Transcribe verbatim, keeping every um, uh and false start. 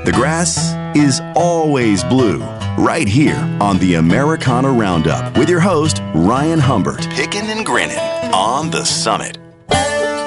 The grass is always blue, right here on the Americana Roundup with your host, Ryan Humbert, picking and grinning on The Summit.